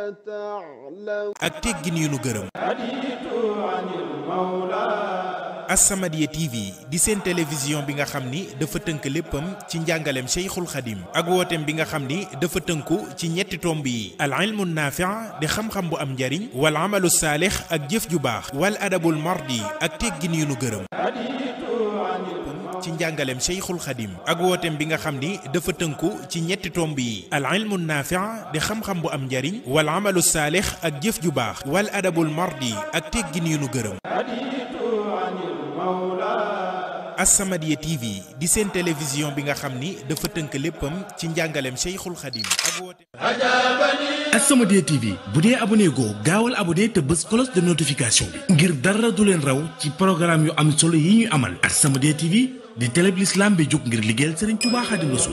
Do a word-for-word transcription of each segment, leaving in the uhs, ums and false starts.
ak teggin yu nu gërëm. As-Samadiyya T V di seen télévision bi nga xam ni dafa tënk léppam ci njàngaleem Cheikhul Khadim ak wooteem bi nga xam ni dafa tënku ci ñetti tomb yi al ilmu naafi' di xam-xam bu am njariñ wal amalu saalix ak jëf ju baax wal adabul mardi ak teggin yu nu gërëm ci njàngaleem Cheikhul Khadim ak wooteem bi nga xam ni dafa tënku ci ñetti tomb yi al ilmu naafi' di xam-xam bu am njariñ wal amalu saalix ak jëf ju baax wal adabul mardi ak teggin yu nu gërëm. As-Samadiyya T V di seen télévision bi nga xam ni dafa tënk léppam ci njàngaleem Cheikhul Khadim ak wooteem. As-Samadiyya T V bu dee abonné goo gaawal abonné te bës cloche de notification bi ngir dara du leen raw ci programme yu am solo yi ñu amal. As-Samadiyya T V di télé bi l'islam bi jóg ngir liggéeyal Serigne Touba Khadim Rassoul.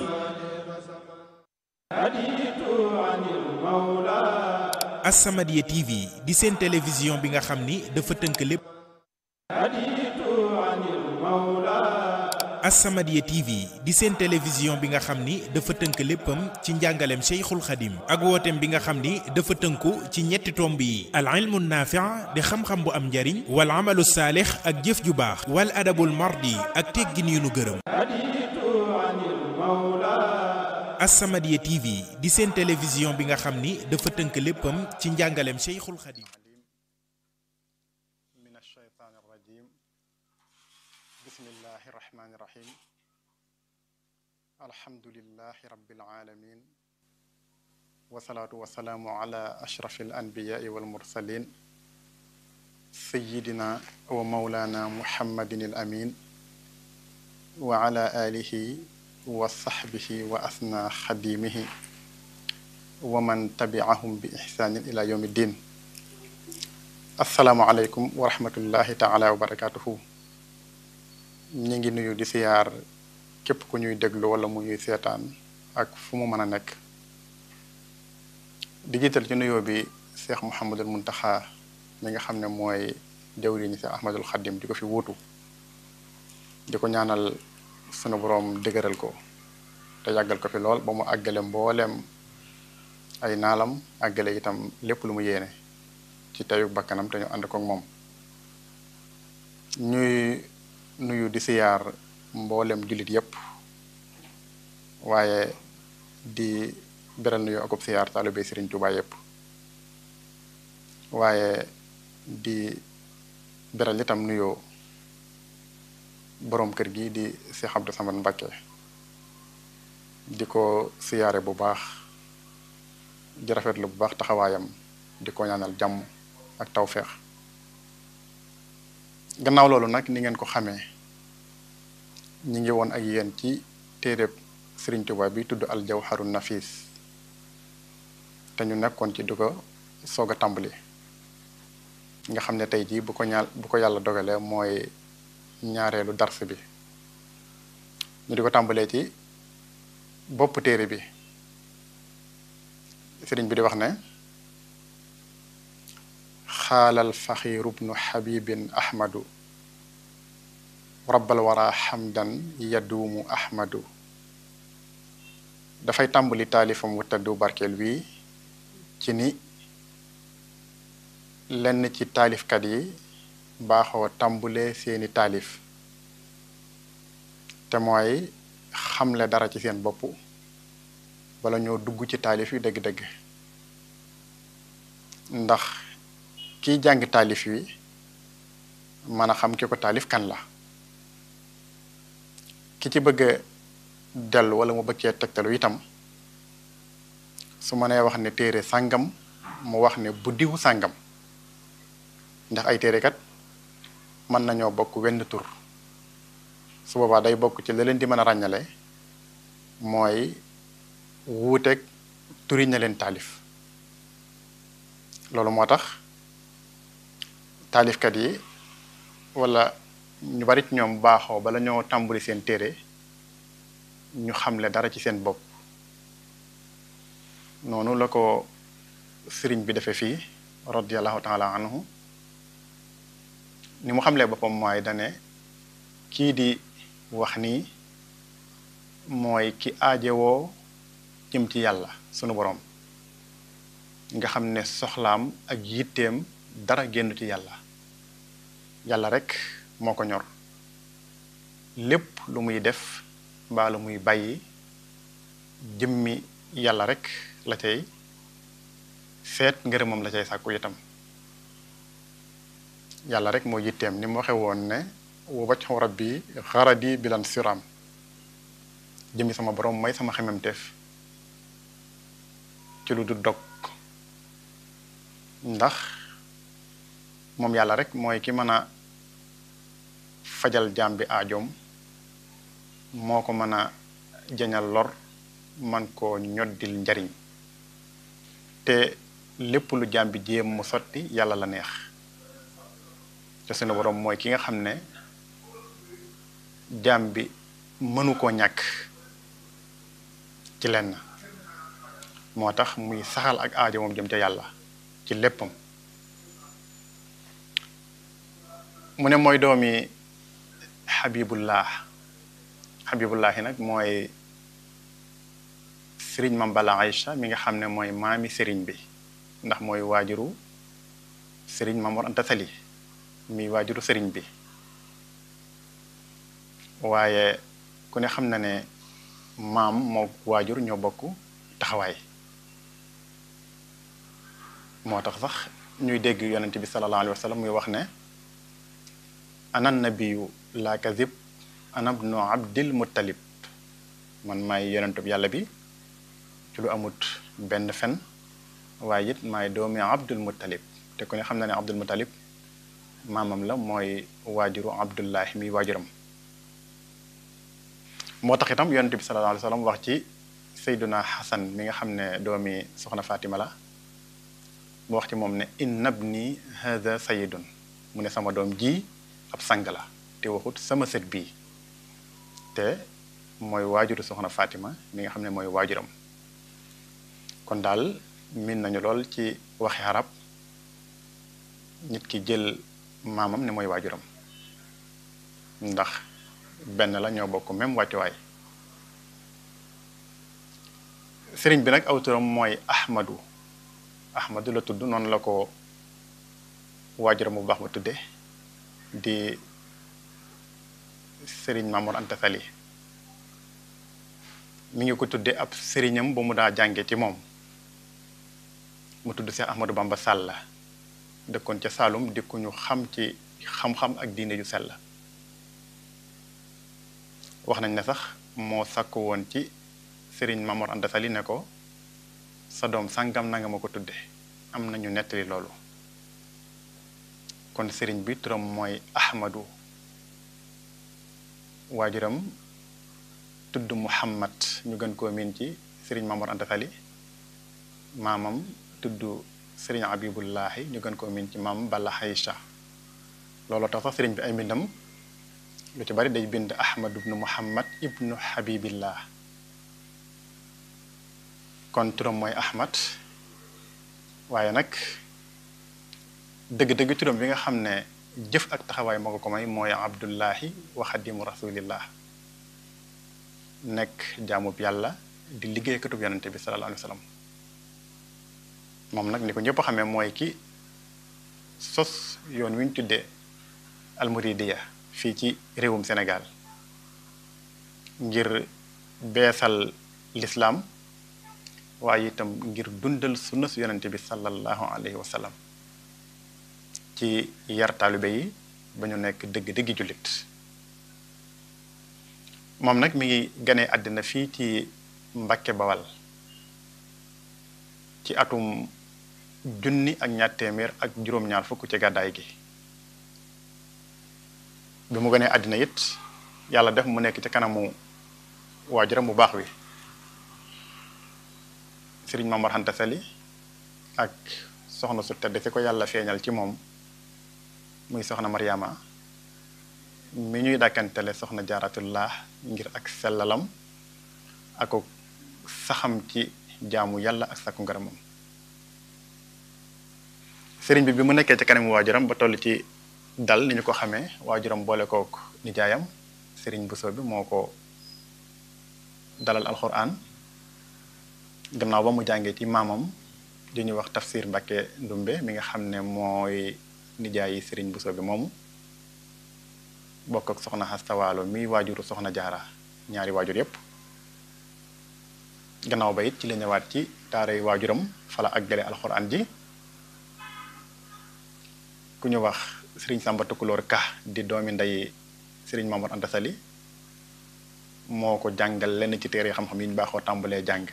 As-Samadiyya T V di seen télévision bi nga xam ni dafa tënk lépp. As-Samadiyya T V di seen télévision bi nga xam ni dafa tënk léppam ci njàngaleem Cheikhul Khadim ak wooteem bi nga xam ni dafa tënku ci ñetti tomb yi al ilmu naafi' di xam-xam bu am njariñ wal amalu saalix ak jëf ju baax wal adabul mardi ak teggin yu nu gërëm. As-Samadiyya T V di seen télévision bi nga xam ni dafa tënk léppam ci njàngaleem Cheikhul Khadim. bismillahi irrahmani irrahim alhamdulilahi rabbil alamin wasalaatu wasalaamu ala ashrafi al anbiyai wal mursalin sayidina wa maulana muhammadin al amin wa ala alihi wa sahbihi wa asna xadimihi wa man tabiahum bi ihsanin ila yawmi ddin. assalaamu aleykum wa rahmatullahi taala wa barakatuhu. ñi ngi nuyu di siyaar képp ku ñuy déglu wala mu ñuy seetaan ak fu mu mën a nekk di jiital ci nuyoo bi Cheikh Mouhamadul Muntaxa mi nga xam ne mooy jawriñu Cheikh Ahmadul Khadim di ko fi wuutu di ko ñaanal sunu boroom dëgëral ko te yàggal ko fi lool ba mu àggale mbooleem ay naalam àggale itam lépp lu mu yéene ci teyu bakkanam te ñu ànd ko moom. ñuy nuyu di siyaar mboolem jullit yépp waaye di beral nuyu akub siyaar taalibe Sëriñ Tuubaa yépp waaye di beral itam nuyoo boroom kër gi di Cheikh Abdou Samad Mbacké di ko siyaare bu baax di rafetlu bu baax taxawaayam di ko ñaanal jàmm ak tawfeex. gannaaw loolu nag ni ngeen ko xamee ñi ngi woon ak yéen ci téereb Sëriñ Tuubaa bi tudd al jawharun nafis te ñu nekkoon ci du ko soog a tàmbali nga xam ne tey jii bu ko ñaal bu ko yàlla dogalee mooy ñaareelu dars bi ñu di ko tàmbalee ci bopp téere bi sëriñ bi di wax ne xaalal faxiiru bnu xabibin ahmadu rabbal wara xamdan yaduumu ahmadu dafay tàmbali taalifam wu teddu barkeel wi ci ni lenn ci taalifkat yi baaxoo tàmbulee seeni taalif te mooy xamle dara ci seen bopp wala ñoo dugg ci taalif yi dëgg-dëgg ndax kiy jàng taalif wi mën a xam ki ko taalif kan la ki ci bëgg a dellu wala mu bëgg cee tegtalu itam su ma nee wax ne téere sàngam mu wax ne bu diw sàngam ndax ay téere kat mën nañoo bokk wenn tur su boobaa day bokk ci la leen di mën a ràññale mooy wuuteeg turi ña leen taalif loolu moo tax taalifkat yi wala ñu bari ci ñoom baaxoo bala ñoo tàmbali seen téere ñu xamle dara ci seen bopp noonu la ko sëriñ bi defee fii radiyallahu taala anhu ni mu xamlee boppam mooy dane kii di wax nii mooy ki aajewoo jëm ci yàlla sunu boroom nga xam ne soxlaam ak yitteem dara génn ci yàlla yàlla rek moo ko ñor lépp lu muy def mbaa lu muy bàyyi jëmmi yàlla rek la cay seet ngërëmam la cay sàkku itam yàlla rek moo yitteem ni mu waxe woon ne wa wajhu rabbi xaradi bilan siram jëmmi sama borom mooy sama xememteef ci lu du dog ndax moom yàlla rek mooy ki mën a fajal jaam bi aajoom moo ko mën a jañal lor man koo ñoddil njariñ te lépp lu jaam bi jéem mu sotti yàlla la neex te sunu borom mooy ki nga xam ne jaam bi mënu koo ñàkk ci lenn moo tax muy saxal ak aajo moom jëm ca yàlla ci léppam mu ne mooy doomi Habibullah Habibullahi nag mooy sëriñ Mame Balla Aïcha mi nga xam ne mooy maami sëriñ bi ndax mooy waajuru sëriñ Mamoor Anta Sali mi waajuru sëriñ bi waaye ku ne xam na ne maam moo waajur ñoo bokk taxawaay moo tax sax ñuy dégg yonent bi sallallahu alayhi wa sallam muy wax ne ana nabiyu laa kazib ana ibnu abdil muttalib man maay yonentub yàlla bi ci lu amut benn fen waaye it maay doomi abdul muttalib te ku ne xam na ne abdul muttalib maamam la mooy waajuru abdullahi mi waajuram moo tax itam yonent bi sallallahu alayhi wa sallam wax ci sayduna xasan mi nga xam ne doomi soxna fatima la mu wax ci moom ne inna ibni hadha sayidun mu ne sama doom ji ab sang la te waxut sama sët bii te mooy waajuru soxna fatima mi nga xam ne mooy waajuram kon daal min nañu lool ci waxi arab nit ki jël maamam ne mooy waajuram ndax benn la ñoo bokk même wàccuwaay sëriñ bi nag aw turam mooy ahmadu ahmadu la tudd noonu la ko waajuram bu baax ma tudde di sëriñ Mamoor Anta Sali mi ngi ko tudde ab sëriñam ba mu daa jànge ci moom mu tudd Seex Ahmadu Bamba Sàll dëkkoon ca Saalum di ku ñu xam ci xam-xam ak diine ju sell wax nañ ne sax moo sàkku woon ci sëriñ Mamoor Anta Sali ne ko sa doom sàngam na nga ma ko tudde am nañu nettali loolu kon sëriñ bi turam mooy ahmadu waajuram tudd muhammad ñu gën koo miin ci sëriñ Mamoor Anta Sali maamam tudd sëriñ Habibullahi ñu gën koo miin ci maam Balla Aïcha loolu tax sax sëriñ bi ay mbindam lu ci bari day bind ahmadu ibnu muhammad ibnu habibillah kon turam mooy ahmad waaye nag dëgg-dëgg turam bi nga xam ne jëf ak taxawaay moo ko ko may mooy abdullahi wa xadimu rasulillah nekk jaamub yàlla di liggéeykatub yonente bi sallallahu alayhi wa sallam moom nag ni ko ñëpp xamee mooy ki sos yoon wi ñu tuddee almuridiya fii ci réewum Sénégal ngir beesal lislaam waaye itam ngir dundal sunna su yonente bi sallallahu alayhi wa sallam ci yar taalibe yi ba ñu nekk dëgg-dëggi jullit moom nag mi ngi ganee àddina fii ci Mbàkke Bawal ci atum junni ak ñaar téeméer ak juróom-ñaar fukk ci gàddaay gi bi mu ganee àddina it yàlla def mu nekk ci kanamu waajuram bu baax wi sëriñ Mamoor Anta Sali ak soxna su tedd fi ko yàlla feeñal ci moom muy soxna Mariama mi ñuy dàkkantele soxna Jaaratullah ngir ak sellalam ak saxam ci jaamu yàlla ak sakku ngaramam sëriñ bi bi mu nekkee ci kanamu waajuram ba toll ci dal ni ñu ko xamee waajuram boole kook nijaayam sëriñ Buso bi moo ko dalal alxuraan gannaaw ba mu jàngee ci maamam di ñuy wax Tafsir Mbacke Ndumbe mi nga xam ne mooy nijaayi Serigne Bousso bi moomu bokk ak soxna Hastawaalo mi waajuru soxna Jaara ñaari waajur yépp gannaaw ba it ci la ñëwaat ci daaray waajuram fala ak gale alxuraan ji ku ñu wax Serigne Samba Tukulóor Ka di doomi ndey Serigne Mamour Anta Sali moo ko jàngal lenn ci téere xam-xam yi ñu baaxoo tàmbalee jàng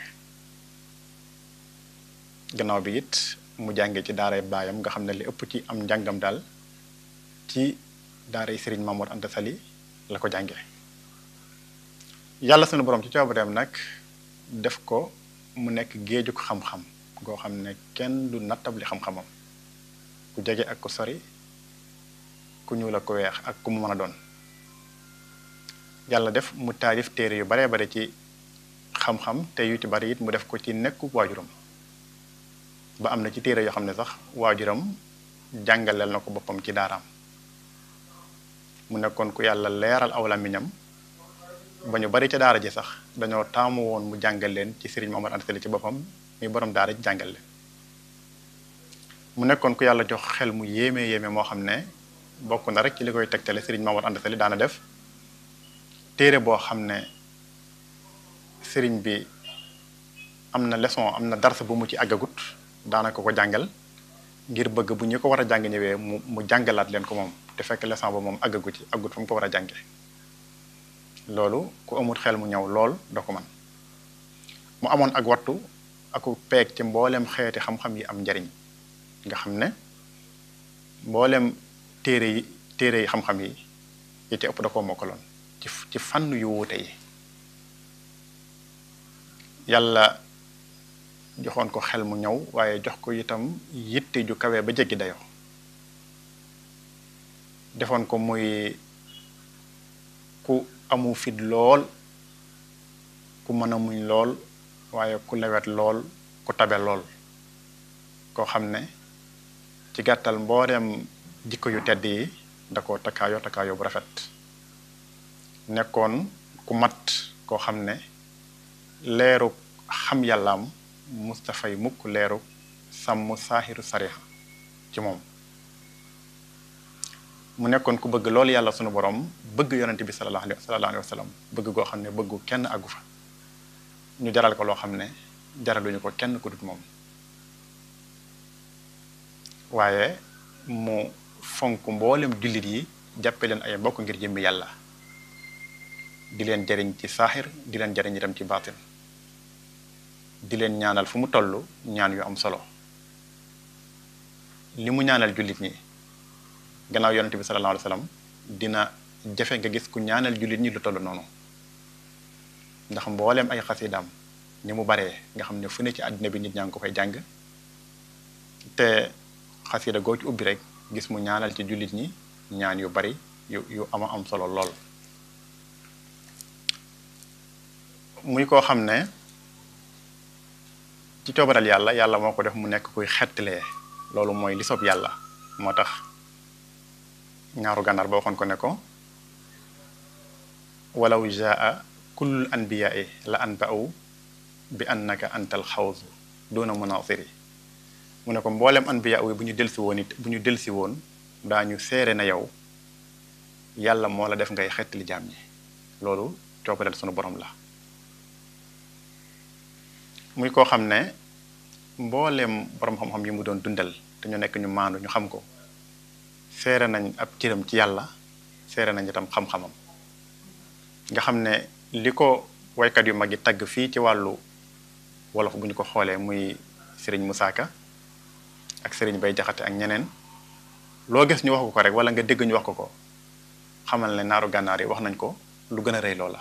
gannaaw bi it mu jàngee ci daaray baayam nga xam ne li ëpp ci am njàngam daal ci daaray Serigne Mamour Anta Sali la ko jàngee yàlla sunu borom ci coobareem nag def ko mu nekk géejug xam-xam goo xam ne kenn du nattabli xam-xamam ku jege ak ku sori ku ñuul ak ku weex ak ku mu mën a doon yàlla def mu taarif téere yu baree bare ci xam-xam te yu ci bari it mu def ko ci nekku waajuram ba am na ci téere yoo xam ne sax waajuram jàngaleel na ko boppam ci daaraam mu nekkoon ku yàlla leeral aw làmmiñam ba ñu bari ca daara ji sax dañoo taamu woon mu jàngal leen ci Serigne Mamour Anta Sali ci boppam mi borom daara ji jàngal leen mu nekkoon ku yàlla jox xel mu yéeme yéeme moo xam ne bokk na rek ci li koy tegtale Serigne Mamour Anta Sali daana def téere boo xam ne Serigne bi am na leçon am na darsa bu mu ci àggagut daanaka ko jàngal ngir bëgg bu ñu ko war a jàng ñëwee mu mu jàngalaat leen ko moom te fekk leçon ba moom àggagu ci àggut fu mu ko war a jànge loolu ku amut xel mu ñëw lool doo ko man mu amoon ak wattu aku peeg ci mboolem xeeti xam-xam yi am njariñ nga xam ne mboolem téere yi téere yi xam-xam yi yi te ëpp da koo mokkaloon ci ci fànn yu wuute yi yàlla joxoon ko xel mu ñëw waaye jox ko itam yitte ju kawe ba jéggi dayoo defoon ko muy ku amu fit lool ku mën a muñ lool waaye ku lewet lool ku tabe lool koo xam ne ci gàttal mbooleem jikko yu tedd yi da ko takkaayoo takkaayoo bu rafet nekkoon ku mat koo xam ne leeru xam yàllaam mustafay mukk leeru sàmm saaxiru sariha ci moom mu nekkoon ku bëgg loolu yàlla sunu borom bëgg yonent bi sallallahu alayhi wa sallam bëgg goo xam ne bëggu kenn àggu fa ñu jaral ko loo xam ne jaraluñu ko kenn ku dut moom waaye mu fonk mboolem jullit yi jàppe leen ay mbokk ngir jëmmi yàlla di leen jariñ ci saaxir di leen jariñ itam ci baatin di leen ñaanal fu mu toll ñaan yu am solo li mu ñaanal jullit ñi gannaaw yonent bi sallallahu alayhi wa sallam dina jafe nga gis ku ñaanal jullit ñi lu toll noonu ndax mbooleem ay xasidaam ni mu baree nga xam ne fu ne ci àddina bi nit ñaa ngi ko fay jàng te xasida goo ci ubbi rek gis mu ñaanal ci jullit ñi ñaan yu bari yu yu ama am solo lool muy koo xam ne ci coobaral yàlla yàlla moo ko def mu nekk kuy xettalee loolu mooy li sob yàlla moo tax ñaaru gànnaar ba waxoon ko ne ko walaw jaa kullul anbiyaai la anba'u bi annaka antal xawsu doona munasiri mu ne ko mboolem anbiya yi bu ñu delsi woon it bu ñu delsi woon daañu seere na yow yàlla moo la def ngay xettali jaam ñi loolu coobareel sunu borom la muy koo xam ne mboolem borom xam-xam yi mu doon dundal te ñu nekk ñu maandu ñu xam ko seere nañ ab cëram ci yàlla seere nañ itam xam-xamam nga xam ne li ko waykat yu mag yi tagg fii ci wàllu wolof bu ñu ko xoolee muy Serigne Moussa Ka ak Serigne Bay Jaxate ak ñeneen loo gis ñu wax ko ko rek wala nga dégg ñu wax ko ko xamal ne naaru gànnaar yi wax nañ ko lu gën a rëy loola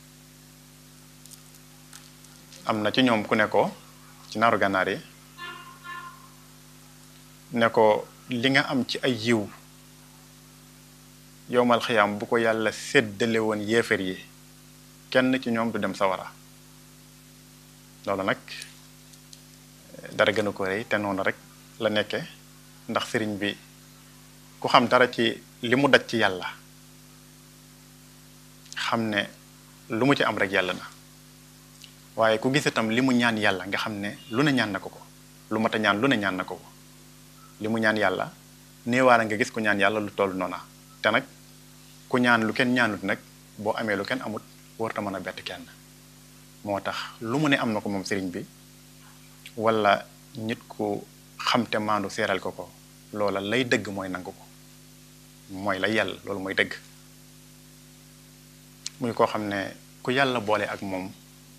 am na ci ñoom ku ne ko ci naaru gànnaar yi ne ko li nga am ci ay yiw yowmal xiyaam bu ko yàlla séddale woon yéefar yi kenn ci ñoom du dem sawara loolu nag dara gënu ko rëy te noonu rek la nekke ndax sëriñ bi ku xam dara ci li mu daj ci yàlla xam ne lu mu ci am rek yàlla na waaye ku gis itam li mu ñaan yàlla nga xam ne lu ne ñaan na ko ko lu mat a ñaan lu ne ñaan na ko li mu ñaan yàlla néewaana nga gis ku ñaan yàlla lu toll noona te nag ku ñaan lu kenn ñaanut nag boo amee lu kenn amut warta mën a bett kenn moo tax lu mu ne am na ko moom sëriñ bi wala nit ku xam te maandu seeral ko ko loola lay dëgg mooy nangu ko mooy la yàlla loolu mooy dëgg muy koo xam ne ku yàlla boole ak moom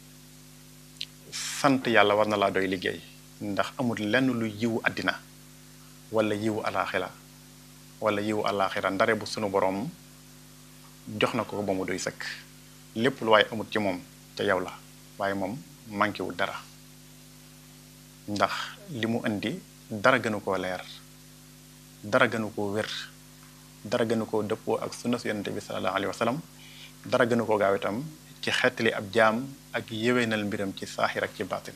sant yàlla war na laa doy liggéey ndax amul lenn lu yiwu àddina wala yiwu alaaxira wala yiwu alaaxira ndare bu sunu boroom jox na ko ba mu doy sëkk lépp lu waaye amut ci moom te yow la waaye moom manqué wul dara ndax li mu indi dara gënu koo leer dara gënu koo wér dara gënu koo dëppoo ak sunna su yonente bi sallallahu alayhi wa sallam dara gënu koo gaaw itam ci xeetali ab jaam ak yéwénal mbiram ci saaxir ak ci baatin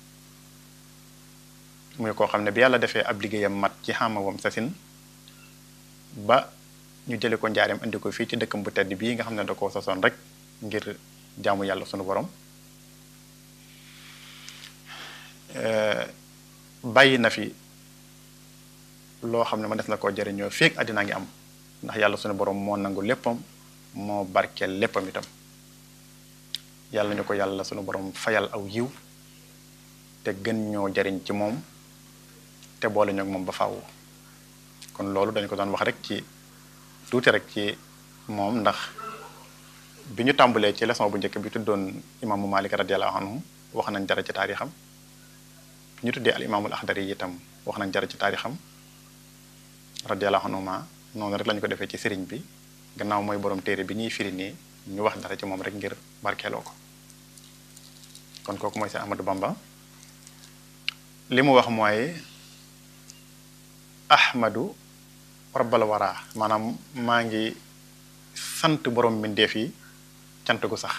muy koo xam ne bi yàlla defee ab liggéeyam mat ci xamawam sasin ba ñu jële ko njaareem andi ko fii ci dëkkam bu tedd bii nga xam ne da koo sosoon rek ngir jaamu yàlla sunu borom bàyyi na fi loo xam ne ma def na koo jëriñoo feek àddina ngi am ndax yàlla sunu borom moo nangu léppam moo barkeel léppam itam yàlla ñu ko yàlla sunu borom fayal aw yiw te gën ñoo jariñ ci moom te boole ñoo moom ba faaw kon loolu dañ ko doon wax rek ci tuuti rek ci moom ndax bi ñu tàmbalee ci leçon bu njëkk bi tuddoon imaamu Malik radiyallahu anhu wax nañ dara ci taarixam ñu tuddee al imaamul Axdari yi itam wax nañ dara ci taarixam radiyallahu anhu ma noonu rek lañu ko defee ci sëriñ bi gannaaw mooy borom téere bi ñuy firi nii ñu wax dara ci moom rek ngir barkeeloo ko kon kooku mooy Seex Ahmadu Bamba li mu wax mooy ahmadu rabbal wara maanaam maa ngi sant borom mbindeef yi cant gu sax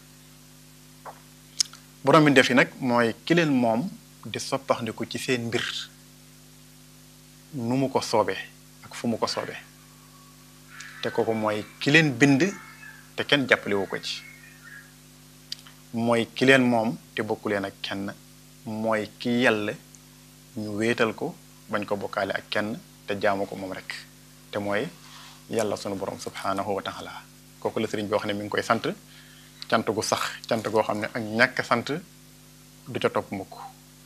borom mbindeef yi nag mooy ki leen moom di soppaxndiku ci seen mbir nu mu ko soobee ak fu mu ko soobee te kooku mooy ki leen bind te kenn jàppalewu ko ci mooy ki leen moom te bokku leen ak kenn mooy ki yàlla ñu wéetal ko bañ ko bokkaale ak kenn te jaamu ko moom rek te mooy yàlla sunu borom subhanahu wa taala kooku la sëriñ bi wax ne mi ngi koy sant cant gu sax cant goo xam ne ak ñàkk sant du ca topp mukk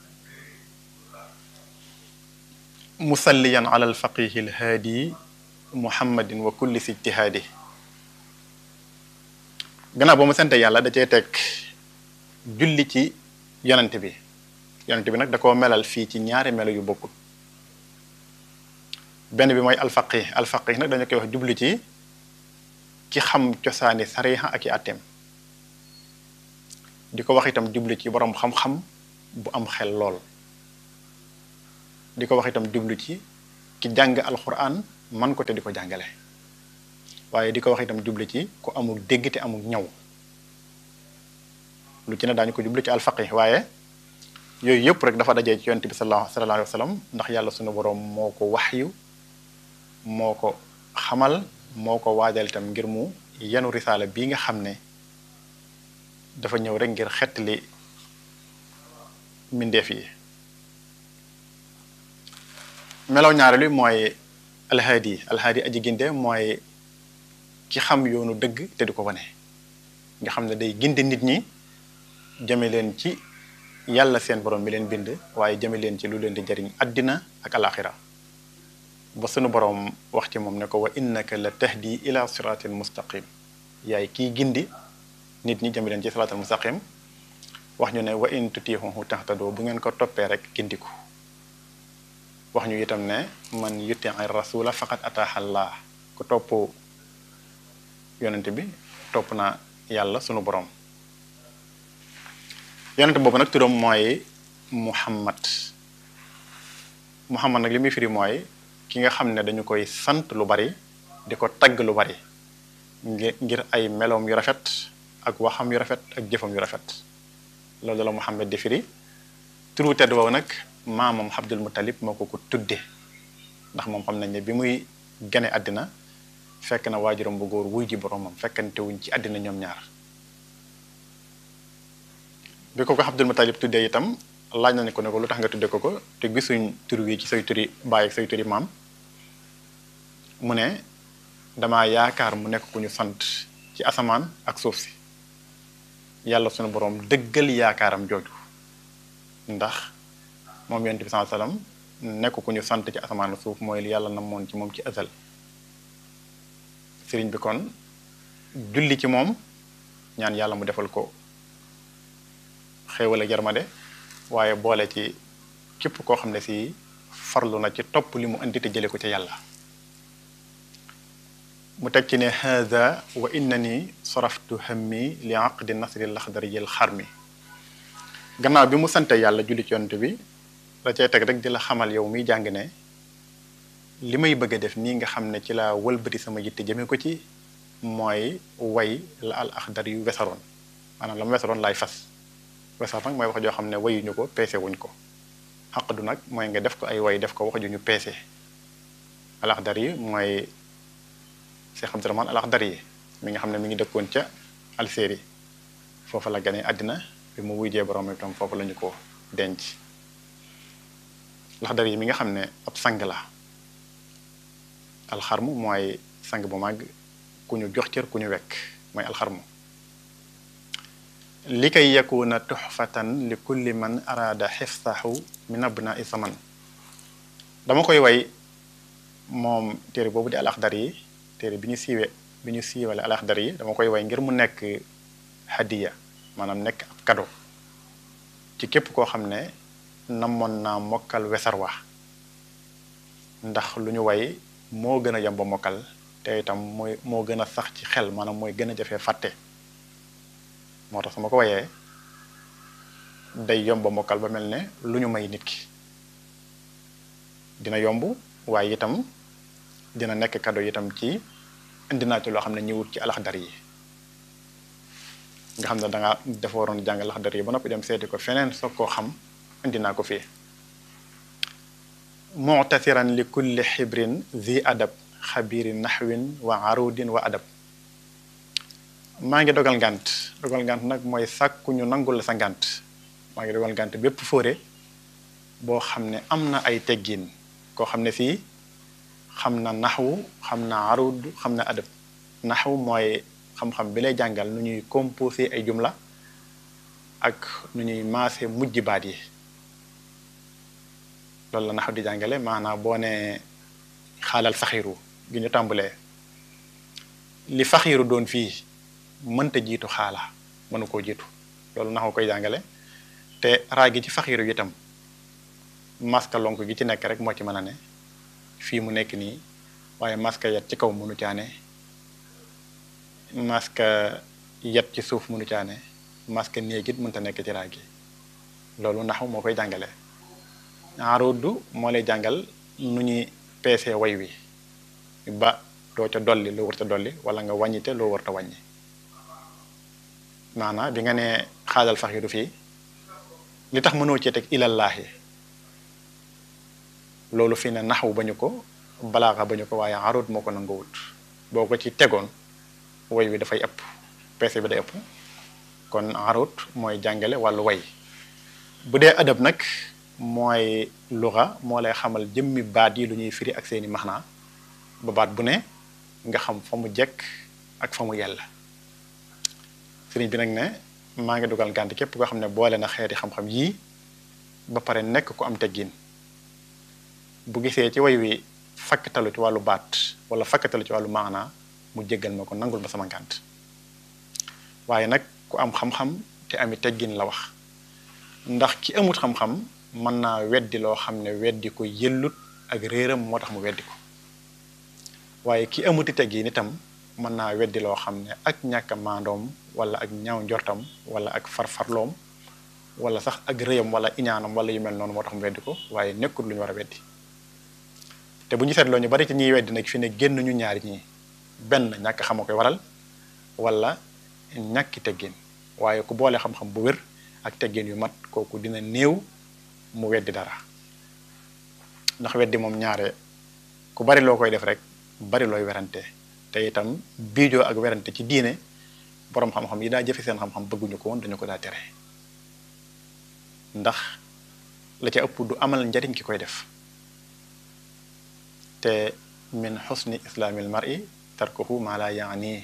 musalliyan ala alfaqihi alhaadi muhammadin wa kulli si ijtihaadi gannaaw boo mu sante yàlla da cee teg julli ci yonent bi yonent bi nag da koo melal fii ci ñaari melo yu bokkul benn bi mooy alfaqih alfaqih nag dañu koy wax jublu ci ki xam cosaani sariha ak i atteem di ko wax itam jublu ci borom xam-xam bu am xel lool di ko wax itam jublu ci ki jàng alquran man ko te di ko jàngale waaye di ko wax itam jublu ci ku amul dégg te amul ñaw lu ci ne daañu ko jublu ci alfaqih waaye yooyu yëpp rek dafa dajee ci yonent bi sallallahu alayhi wa sallam ndax yàlla sunu borom moo ko waxyu moo ko xamal moo ko waajal itam ngir mu yenu risaala bii nga xam ne dafa ñëw rek ngir xettali mbindeef yi melaw ñaareelu mooy alhaadi alhaadi aji ginde mooy ki xam yoonu dëgg te di ko wane nga xam ne day ginde nit ñi jëme leen ci yàlla seen borom mi leen bind waaye jëme leen ci lu leen di jariñ addina ak alaxira ba sunu borom wax ci moom ne ko wa innaka la tahdi ila siratin mustaqim yaay kii gindi nit ñi jëme leen ci siratal mustaqim wax ñu ne wa in tutiihuhu tahtadoo bu ngeen ko toppee rek gindiku wax ñu itam ne man yutii rasula faqad ataahallah ku topp yonent bi topp na yàlla sunu borom yonent boobu nag turam mooy muhammad muhammad nag li muy firi mooy ki nga xam ne dañu koy sant lu bari di ko tagg lu bari ngir ay meloom yu rafet ak waxam yu rafet ak jëfam yu rafet loolu la muhammad di firi turu tedd woowu nag maamam Abdul Muttalib moo ko ko tudde ndax moom xam nañ ne bi muy gane àddina fekk na waajuram bu góor wuy ji boromam fekkante wuñ ci àddina ñoom ñaar bi ko ko Abdul Muttalib tuddee itam laaj nañu ko ne ko lu tax nga tudde ko ko te gisuñ tur wi ci say turi baay ak say turi maam mu ne dama yaakaar mu nekk ku ñu sant ci asamaan ak suuf si yàlla sunu boroom dëggal yaakaaram jooju ndax moom yonent bi sallallahu alayhi wasallam nekk ku ñu sant ci asamaan ak suuf mooy li yàlla namoon ci moom ci azal sëriñ bi kon julli ci moom ñaan yàlla mu defal ko xéewal ak yarmande waaye boole ci képp koo xam ne si farlu na ci topp li mu indi te jële ko ci yàlla mu teg ci ne haza wa innani saraftu hammi li aqdi nasri laxdari jël xar mi gannaaw bi mu sante yàlla julli ci yonent bi la cay teg rek di la xamal yow miy jàng ne li may bëgg a def nii nga xam ne ci la wëlbati sama yitte jëme ko ci mooy way la al axdar yu wesaroon maanaam la mu wesaroon laay fas wesar nag mooy wax joo xam ne wayuñu ko peese wuñ ko xaqdu nag mooy nga def ko ay way def ko wax ju ñu peese al axdar yi mooy Cheikh Abdourahmane al axdar yi mi nga xam ne mi ngi dëkkoon ca Algérie foofu la gane àddina bi mu wujjee borom itam foofu la ñu ko denc al axdar yi mi nga xam ne ab sang la alxarmu mooy sang bu màgg ku ñu jox cër ku ñu wekk mooy alxarmu li kay yakuna tuxfatan li kulli man araada xifsahu min abnai zaman dama koy way moom téere boobu di al axdar yi téere bi ñu siiwe bi ñu siiwale al axdar yi dama koy way ngir mu nekk hadiya maanaam nekk ab kado ci képp koo xam ne namoon naa mokkal wesar wa ndax lu ñu way moo gën a yomb mokkal te itam mooy moo gën a sax ci xel maanaam mooy gën a jafee fàtte moo tax su ma ko wayee day yomb mokkal ba mel ne lu ñu may nit ki dina yomb waaye itam dina nekk cadeau itam ci indi naa ci loo xam ne ñëwut ci alaxdar yi nga xam ne danga dafa waroon jàng alaxdar yi ba noppi dem seeti ko feneen soog koo xam indi naa ko fii mu'tasiran li kulli xibrin zi adab xabiri naxwin wa arudin wa adab maa ngi dogal ngànt dogal ngànt nag mooy sàkku ñu nangul la sa ngànt maa ngi dogal ngànt bépp fóore boo xam ne am na ay teggin koo xam ne fii xam na naxwu xam na arud xam na adab naxwu mooy xam-xam bi lay jàngal nu ñuy composé ay jumla ak nu ñuy maase mujj baat yi loolu la naxwu di jàngale maanaam boo ne xaalal faxiru gi ñu tàmbalee li faxiru doon fii mënta jiitu xaala mënu koo jiitu loolu naxwu koy jàngale te raa gi ci faxiru itam maska lonk gi ci nekk rek moo ci mën a ne fii mu nekk nii waaye maska yet ci kaw mënu caane maska yet ci suuf mënu caane maska néegit mënta nekk ci raa gi loolu naxwu moo koy jàngale arudu moo lay jàngal nu ñuy peese way wi ba doo ca dolli loo warta dolli wala nga wàññite loo warta wàññi maanaam bi nga ne xaalal faxiru fii li tax mënoo cee teg ilallaahi loolu fii ne naxwu bañu ko balaaxa bañu ko waaye arud moo ko nanguwut boo ko ci tegoon way wi dafay ëpp peese bi day ëpp kon arud mooy jàngale wàllu way bu dee adab nag mooy luxa moo lay xamal jëmmi baat yi lu ñuy firi ak seeni maxnaa ba baat bu ne nga xam fa mu jekk ak fa mu yella sëriñ bi nag ne maa ngi dugal gànt képp koo xam ne boole na xeeti xam-xam yii ba pare nekk ku am teggin bu gisee ci way wi fakkatalu ci wàllu baat wala fakkatalu ci wàllu maanaa mu jéggal ma ko nangul ma sama ngànt waaye nag ku am xam-xam te ami teggin la wax ndax ki amut xam-xam mën naa weddi loo xam ne weddi ko yëllut ak réeram moo tax mu weddi ko waaye ki amuti teggin itam mën naa weddi loo xam ne ak ñàkk maandoom wala ak ñaaw njortam wala ak farfarloom wala sax ak rëyam wala iñaanam wala yu mel noonu moo tax mu weddi ko waaye nekkul lu ñu war a weddi te bu ñu seetloo ñu bari ci ñiy weddi nag fi ne génn ñu ñaari ñi benn ñàkk xam a koy waral wala ñàkki teggin waaye ku boole xam-xam bu wér ak teggin yu mat kooku dina néew mu weddi dara ndax weddi moom ñaare ku bari loo koy def rek bari looy werante te itam biijoo ak werante ci diine boroom xam-xam yi daa jëfe seen xam-xam bëgguñu ko woon dañu ko daa tere ndax la ca ëpp du amal njariñ ki koy def te min xusni islaamil mar'i tarkuhu ma la yaani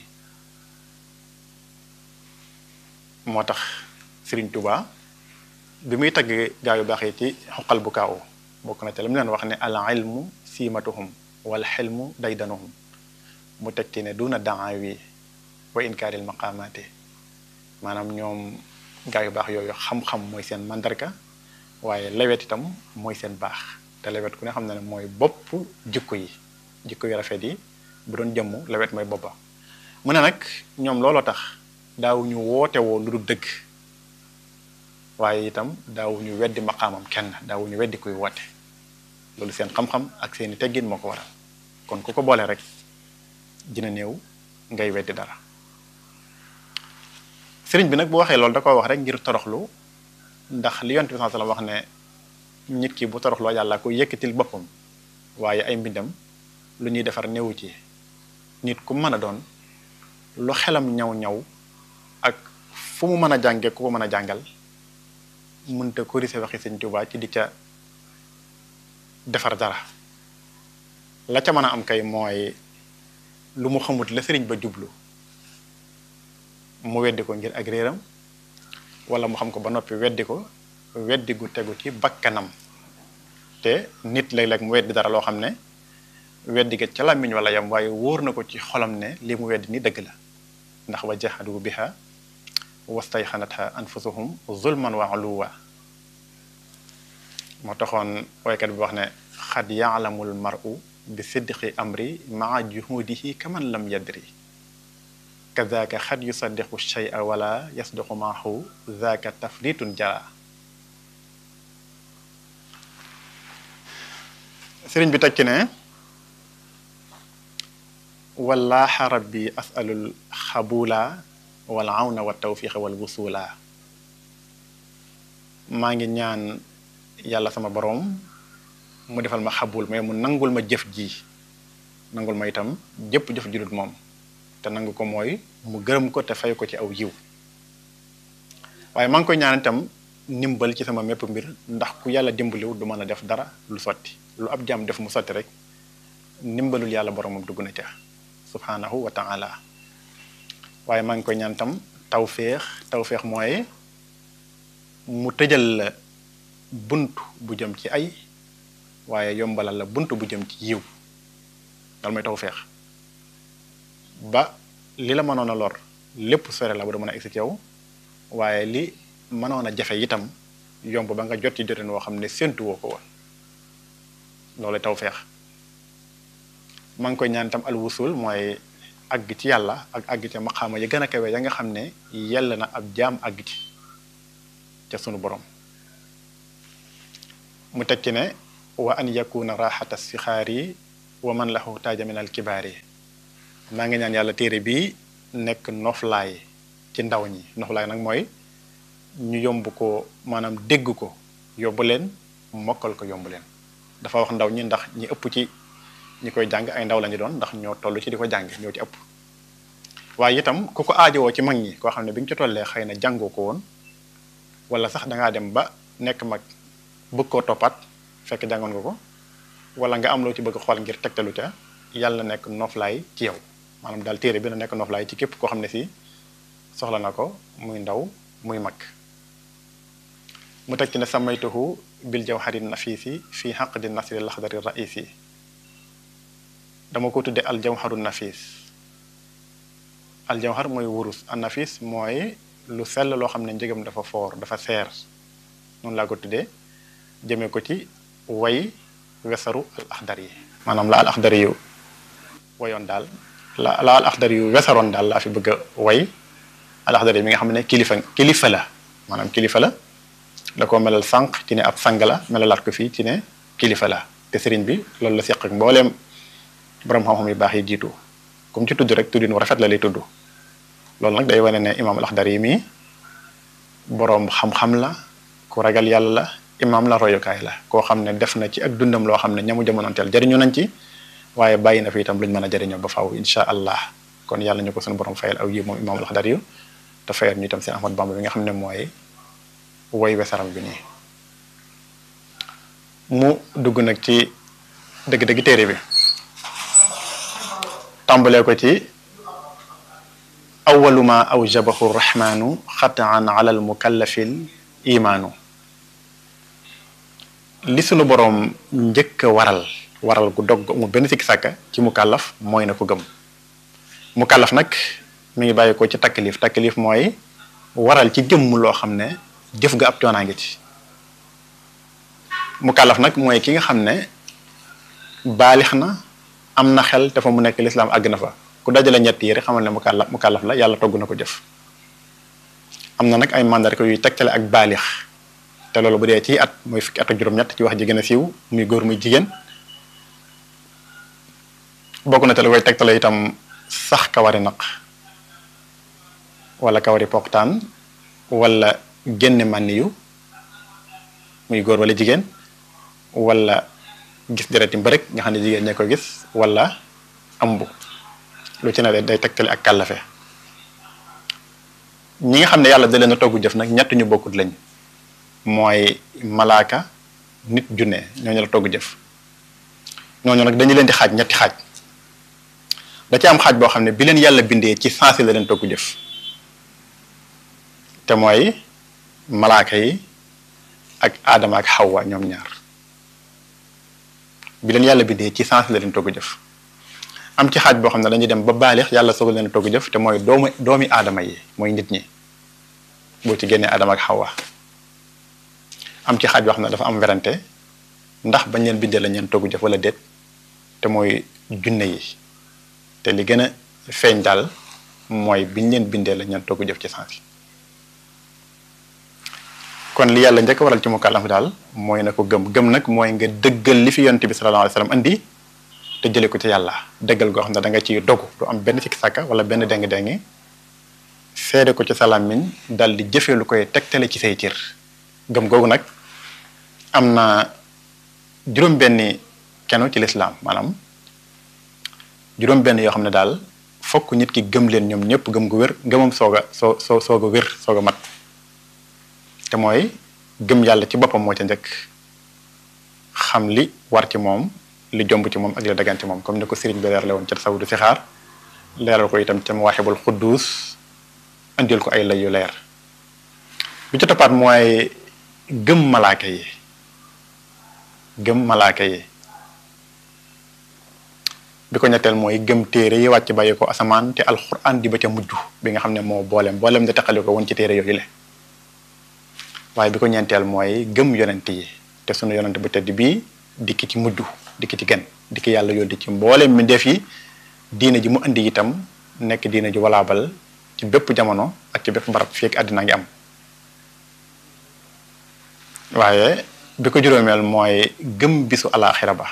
moo tax Sëriñ Tuubaa bi muy tagg gaa yu baax yi ci xoqal bu kaaw bokk na te la mu leen wax ne al ilmu siimatuhum wal xilmu daydanuhum mu tegti ne duna daawi wa inkaaril maqaamaati maanaam ñoom gaa yu baax yooyu xam-xam mooy seen mandarga waaye lewet itam mooy seen baax te lewet ku ne xam na ne mooy bopp jikko yi jikko yu rafet yi bu doon jëmm lewet mooy boppa mu ne nag ñoom looloo tax daawuñu woote woo lu dul dëgg waaye itam daawuñu weddi maqaamam kenn daawuñu weddi kuy woote loolu seen xam-xam ak seeni teggin moo ko waral kon ku ko boole rek dina néew ngay weddi dara sëriñ bi nag bu waxee loolu da ko wax rek ngir toroxlu ndax li Yonent bi sallallahu alayhi wasallam wax ne nit ki bu toroxloo yàlla ko yëkkatil boppam waaye ay mbindam lu ñuy defar néewu ci nit ku mën a doon lu xelam ñaw-ñaw ak fu mu mën a jànge ku ko mën a jàngal mënta corriger waxi Sëriñ Tuubaa ci di ca defar dara la ca mën a am kay mooy lu mu xamut la sëriñ ba jublu mu weddi ko ngir ak réeram wala mu xam ko ba noppi weddi ko weddi gu tegu ci bakkanam te nit léeg-léeg mu weddi dara loo xam ne weddi ga ca làmmiñ wala yam waaye wóor na ko ci xolam ne li mu weddi ni dëgg la ndax wa jahadu biha wastayxanatha anfusuhum zulman wa uluwa moo taxoon waykat bi wax ne xad yaalamul mar'u bi sidqi amri maa juhudihi kaman lam yadri kadaka xad yusaddiqu shay'a wala yasduqu maahu zaka tafritun jara sëriñ bi tekki ne wallaaha rabbi asalul xabula wal awna wa tawfiqa wal wusula maa ngi ñaan yàlla sama boroom mu defal ma xabul mais mu nangul ma jëf ji nangul ma itam jëpp jëf ji dul moom te nangu ko mooy mu gërëm ko te fay ko ci aw yiw waaye maa ngi koy ñaan itam ndimbal ci sama mépp mbir ndax ku yàlla dimbaliw du mën a def dara lu sotti lu ab jaam def mu sotti rek ndimbalul yàlla boroomam dugg na ca subhanahu wa ta'ala waaye maa ngi koy ñaan tam tawféex tawféex mooy mu tëjal la bunt bu jëm ci ay waaye yombalal la bunt bu jëm ci yiw dal mooy tawféex ba li la mënoon a lor lépp sore la ba du mën a egsi ci yow waaye li mënoon a jafe itam yomb ba nga jot ci jotin woo xam ne séntu woo ko woon loolu tawféex maa ngi koy ñaan itam al wusul mooy àgg ci yàlla ak àgg ci maqaama yi gën a kawe ya nga xam ne yell na ab jaam àgg ci ca sunu borom mu tekki ne wa an yakuna raxata sixaari wa man lahu taaja min al kibaari maa ngi ñaan yàlla téere bi nekk noflaay ci ndaw ñi noflaay nag mooy ñu yomb ko maanaam dégg ko yóbbu leen mokkal ko yomb leen dafa wax ndaw ñi ndax ñi ëpp ci ñi koy jàng ay ndaw lañu doon ndax ñoo toll ci di ko jàng ñoo ci ëpp waaye itam ku ko aajowoo ci mag ñi koo xam ne bi nga ci tollee xëy na jàngoo ko woon wala sax dangaa dem ba nekk mag bëgg koo toppaat fekk jàngoon nga ko wala nga am loo ci bëgg xool ngir tegtalu ca yàlla nekk noflaay ci yow maanaam daal téere bi na nekk noflaay ci képp koo xam ne si soxla na ko muy ndaw muy mag mu teg ci ne samaytuhu bil jawhari nafisi fii xaqdi nasri laxdari raisi dama ko tudde al jawharu nafis al jawhar mooy wurus an nafis mooy lu sell loo xam ne njëgam dafa foor dafa seer noonu laa ko tuddee jëmee ko ci way wesaru al axdar yi maanaam la al axdar yu wayoon daal la la al axdar yu wesaroon daal laa fi bëgg a way al axdar yi mi nga xam ne kilifa kilifa la maanaam kilifa la da ko melal sànq ci ne ab sang la melalaat ko fii ci ne kilifa la te sëriñ bi loolu la seq ak mbooleem borom xam-xam yu baax yi jiitu comme ci tudd rek tuddin wu rafet la lay tudd loolu nag day wane ne imaam al-Axdari yi mi boroom xam-xam la ku ragal yàlla la imaam la royukaay la koo xam ne def na ci ak dundam loo xam ne ñamu jamonoonteel jariñu nañ ci waaye bàyyi na fi itam luñ mën a jariñoo ba faaw insha allah kon yàlla ñu ko suñu borom fayal aw yi moom imaam al-Axdari yu te fayal ñu itam seen Ahmad Bamba bi nga xam ne mooy woy wesaram bi nii mu dugg nag ci dëgg-dëgg téere bi tàmbalee ko ci awwalu ma awjabahu rahmaanu xataan ala al mukallafil imaanu li sunu boroom njëkk a waral waral gu dogg mu benn sikki sàkka ci mukallaf mooy na ko gëm mukallaf nag mi ngi bàyyi ko ci taklif taklif mooy waral ci jëmm loo xam ne jëf ga ab coonaa ngi ci mukallaf nag mooy ki nga xam ne baalix na am na xel te fa mu nekk lislaam àgg na fa ku dajale ñett yi rek xamal ne mukallaf mukallaf la yàlla togg na ko jëf am na nag ay mandarga yuy tegtale ak baalix te loolu bu dee ci at mooy fukki at ak juróom-ñett ci wax ji gën a siiw muy góor muy jigéen bokk na te lu koy tegtale itam sax kawari naq wala kawari poqtaan wala génne mànniyu muy góor wala jigéen wala gis dereti mbërëg nga xam ne jigéen ñee ko gis wala ambu lu ci ne day tegtale ak kàllafe ñi nga xam ne yàlla da leen a togg jëf nag ñett ñu bokkut lañ mooy malaaka nit junne ñooñu la togg jëf ñooñu nag dañu leen di xaaj ñetti xaaj da ci am xaaj boo xam ne bi leen yàlla bindee ci sens la leen togg jëf te mooy malaaka yi ak aadama ak xawwa ñoom ñaar bi leen yàlla bindee ci sens la leen togg jëf am ci xaaj boo xam ne dañuy dem ba baalix yàlla soog leen togg jëf te mooy doomu doomi aadama yi mooy nit ñi boo ci génnee aadama ak xawwa am ci xaaj boo xam ne dafa am werante ndax bañ leen bindee lañ leen togg jëf wala déet te mooy junne yi te li gën a feeñ daal mooy biñ leen bindee lañ leen togg jëf ci sens yi kon li yàlla njëkk waral ci mukallaf daal mooy na ko gëm gëm nag mooy nga dëggal li fi yonent bi sallallahu alayhi wasallam andi te jëlee ko ci yàlla dëggal goo xam ne da nga ciy dogu du am benn sikki sàkka wala benn déng-déngi seede ko ci sa làmmiñ dal di jëfee lu koy tegtale ci say cër gëm googu nag am na juróom-benni kenu ci lislaam maanaam juróom-benn yoo xam ne daal fokk nit ki gëm leen ñoom ñëpp gëm gu wér gëmam soog a soo soo soog a wér soog a mat te mooy gëm yàlla ci boppam moo ca njëkk xam li war ci moom li jomb ci moom ak li dagan ci moom comme ni ko sëriñ bi leerale woon ca tasawudu si xaar leeral ko itam ca Mawaahibul Quddus andil ko ay lay yu leer bi ci toppaat mooy gëm malaaka yi gëm malaaka yi bi ko ñetteel mooy gëm téere yi wàcc bàyyi ko asamaan te alxuraan di ba ca mujj bi nga xam ne moo booleem booleem da teqali ko woon ci téere yooyu le waaye bi ko ñeenteel mooy gëm yonent yi te sunu yonent bu tedd bii dikki ci mujj dikki ci gën dikki yàlla yónni ci mboolem mi def yi diina ji mu indi itam nekk diina ji walaabal ci bépp jamono ak ci bépp barab fii ak àddina ngi am waaye bi ko juróomeel mooy gëm bisu alaaxira ba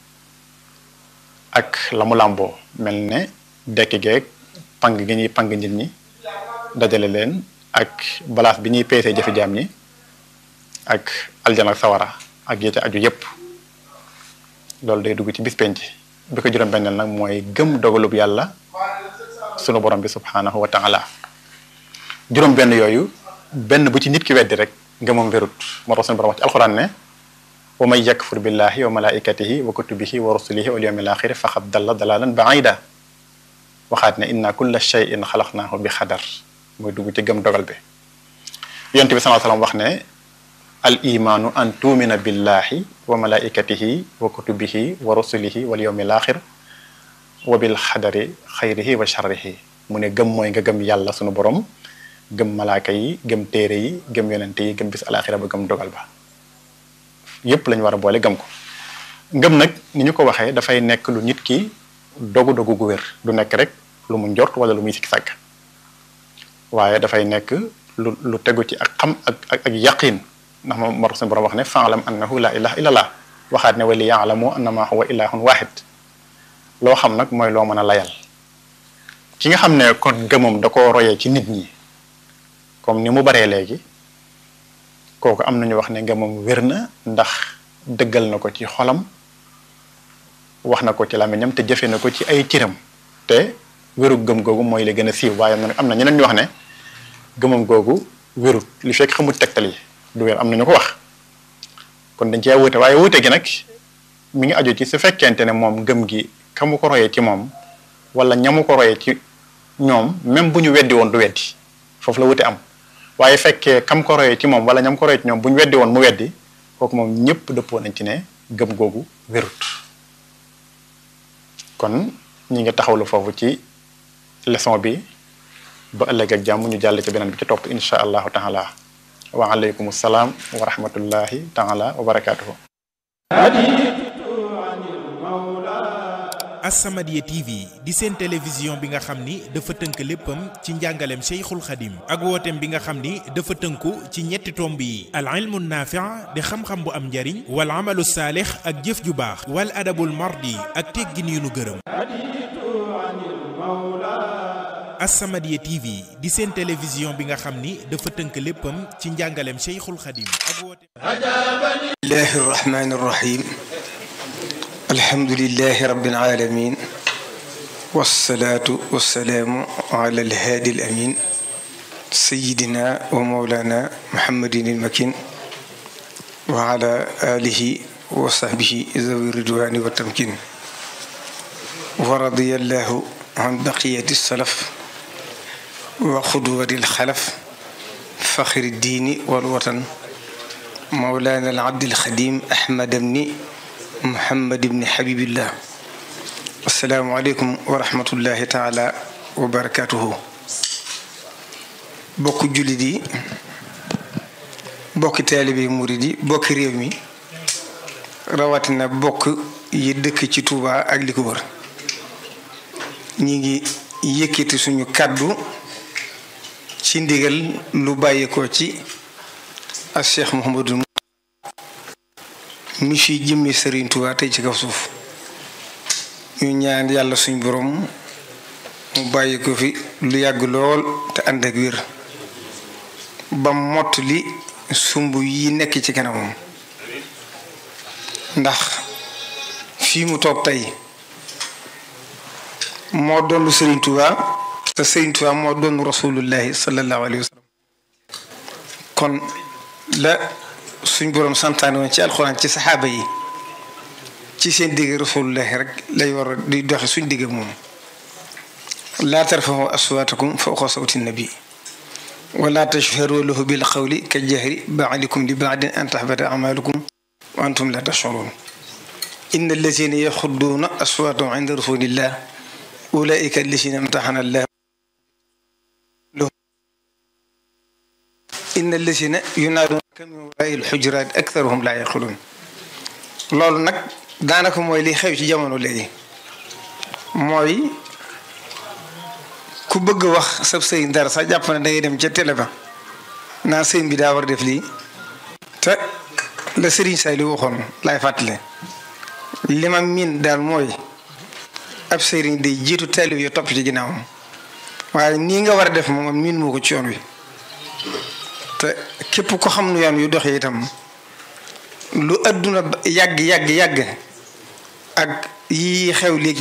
ak la mu làmboo mel ne dekki geeg pang gi ñuy pang nit ñi dajale leen ak balaas bi ñuy peesee jëfi jaam ñi ak aljana ak sawara ak yi ca aju yépp loolu day dugg ci bis penc bi ko juróom benneel nag mooy gëm dogalub yàlla sunu borom bi subhanahu wa taala juróom benn yooyu benn bu ci nit ki weddi rek ngëmam wérut moo tax sunu borom wax ci alxuraan ne wa man yakfur billahi wa malaikatihi wa kutubihi wa rusulihi wal yawmil axiri faqad dalla dalalan baida waxaat ne inna kulla shay'in xalaqnaahu bi xadar mooy dugg ci gëm dogal bi yonent bi sallallahu alayhi wasallam wax ne al imaanu an tuumina billahi wa malaikatihi wa kutubihi wa rusulihi wal yawmil axir wa bil xadari xayrihi wa sharrihi mu ne gëm mooy nga gëm yàlla sunu borom gëm malaaka yi gëm téere yi gëm yonente yi gëm bis alaxira ba gëm dogal ba yépp lañu war a boole gëm ko ngëm nag ni ñu ko waxee dafay nekk lu nit ki dogu dogu gu wér du nekk rek lu mu njort wala lu muy sikki sàkk waaye dafay nekk lu lu tegu ci ak xam ak ak ak yaqin ndax moom moo tax suñu borom wax ne fa'lam annahu la ilaha illa allah waxaat ne wa li ya'lamu annama huwa ilahun wahid loo xam nag mooy loo mën a layal ki nga xam ne kon gëmam da koo royee ci nit ñi comme ni mu baree léegi kooku am nañu wax ne ngëmam wér na ndax dëggal na ko ci xolam wax na ko ci làmmiñam te jëfe na ko ci ay ciram te wéru gëm googu mooy li gën a siiw waaye nag am na ñeneen ñu wax ne gëmam googu wérut li fekk xamul tegtal yi du wér am na ñu ko wax kon dañ cee wuute waaye wuute gi nag mi ngi aju ci su fekkente ne moom gëm gi ka mu ko royee ci moom wala ñamu ko royee ci ñoom même bu ñu weddi woon du weddi foofu la wuute am waaye fekkee kam ko royee ci moom wala ñam ko royee ci ñoom bu ñu weddi woon mu weddi kooku moom ñëpp dëppoo nañ ci ne gëm googu wérut kon ñi ngi taxawlu foofu ci leçon bi ba ëllëg ak jàmm ñu jàll ci beneen bi ci topp insha allahu taala wa aleykum salaam wa rahmatullahi taala wa barakatuhu. As-Samadiyya T V di seen télévision bi nga xam ni dafa tënk léppam ci njàngaleem Cheikhul Khadim ak wooteem bi nga xam ni dafa tënku ci ñetti tomb yi al ilmu naafi' di xam-xam bu am njariñ wal amalu saalix ak jëf ju baax wal adabul mardi ak teggin yu nu gërëm. As-Samadiyya T V di seen télévision bi nga xam ni dafa tënk léppam ci njàngaleem Cheikhul Khadim ak wooteem. Bismillahi rahmani rahim. alhamdulillahi rabbil alamin wassalatu wassalamu ala alhadi alamin sayyidina wa mawlana muhammadin almakin wa ala alihi wa sahbihi zawi ridwani wa tamkin wa radiyallahu an baqiyati salaf wa khudwati alkhalaf fakhri ad-din wal watan mawlana al-abd al-khadim ahmad ibn Muhammad ibn Habibillah. Assalaamu aleykum wa rahmatullahi taala wa barakatuhu. bokk jullit yi bokki taalibe murid yi bokki réew mi rawatina bokk yi dëkk ci Touba ak li ko wër ñi ngi yëkkati suñu kàddu ci ndigal lu bàyyeekoo ci ak Cheikh Mouhamadou mi fi jëmmi Serigne Touba tey ci kaw suuf ñu ñaan yàlla suñ borom mu bàyyi ko fi lu yàgg lool te ànd ak wér ba mott li sumb yi nekk ci kanamam ndax fii mu toog tey moo doon Serigne Touba te Serigne Touba moo doon rasulullahi sallallahu alayhi wa sallam kon la suñ boroom santaane woon ci alxuraan ci saxaaba yi ci seen digg rasulullahi rek lay war a di doxe suñ digg moom laa tarfa'u aswaatakum fawqa sawti nabi wala tashharu lahu bil qawli ka jahri ba'dikum li ba'din an tahbata a'malukum wa antum la tash'urun inna allazina yaxudduuna aswaatahum inda rasulillah ulaika allazina imtahana allah inna allazina yunaaduna min waraa'i al-hujuraat aktharuhum laa yaqiluun loolu nag daanaka mooy li xew ci jamono léegi mooy ku bëgg wax sab sëriñ dara sax jàpp na da ngay dem ca télé ba naa sëriñ bi daa war a def lii te la sëriñ say li waxoon laay fàttali li ma miin daal mooy ab sëriñ day jiitu taalib yi topp ci ginnaawam waaye nii nga war a def moom miin moo ko ci yoon wi te képp ko xam nu yoon yu doxee itam lu adduna yàgg yàgg yàgg ak yi xew léegi